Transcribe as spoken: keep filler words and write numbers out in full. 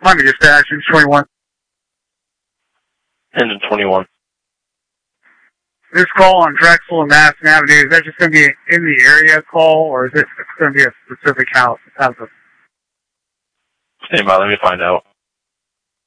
Miami Dispatch, engine twenty-one. Engine twenty-one. This call on Drexel and Madison Avenue, is that just going to be in the area call, or is it going to be a specific house? How's it? Stand by, let me find out.